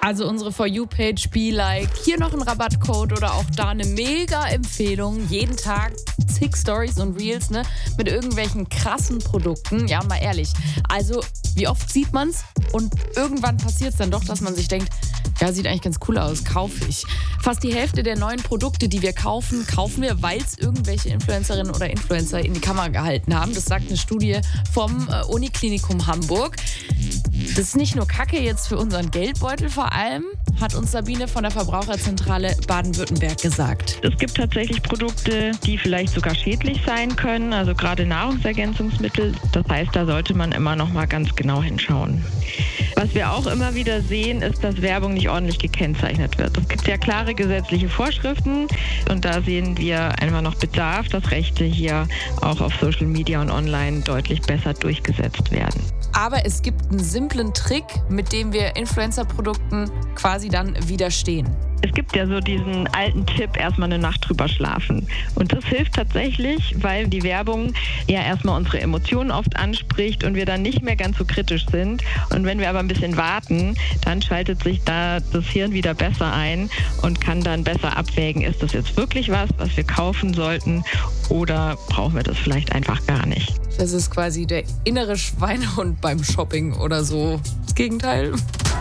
Also unsere For You-Page, Be Like, hier noch ein Rabattcode oder auch da eine Mega-Empfehlung. Jeden Tag zig Stories und Reels, ne, mit irgendwelchen krassen Produkten. Ja, mal ehrlich. Also, wie oft sieht man's? Und irgendwann passiert es dann doch, dass man sich denkt, ja, sieht eigentlich ganz cool aus, kaufe ich. Fast die Hälfte der neuen Produkte, die wir kaufen wir, weil es irgendwelche Influencerinnen oder Influencer in die Kamera gehalten haben. Das sagt eine Studie vom Uniklinikum Hamburg. Das ist nicht nur Kacke jetzt für unseren Geldbeutel vor allem, hat uns Sabine von der Verbraucherzentrale Baden-Württemberg gesagt. Es gibt tatsächlich Produkte, die vielleicht sogar schädlich sein können, also gerade Nahrungsergänzungsmittel. Das heißt, da sollte man immer noch mal ganz genau hinschauen. Was wir auch immer wieder sehen, ist, dass Werbung nicht ordentlich gekennzeichnet wird. Es gibt ja klare gesetzliche Vorschriften und da sehen wir einfach noch Bedarf, dass Rechte hier auch auf Social Media und online deutlich besser durchgesetzt werden. Aber es gibt einen simplen Trick, mit dem wir Influencer-Produkten quasi dann widerstehen. Es gibt ja so diesen alten Tipp, erstmal eine Nacht drüber schlafen. Und das hilft tatsächlich, weil die Werbung ja erstmal unsere Emotionen oft anspricht und wir dann nicht mehr ganz so kritisch sind. Und wenn wir aber ein bisschen warten, dann schaltet sich da das Hirn wieder besser ein und kann dann besser abwägen, ist das jetzt wirklich was wir kaufen sollten oder brauchen wir das vielleicht einfach gar nicht. Das ist quasi der innere Schweinehund beim Shopping oder so. Das Gegenteil.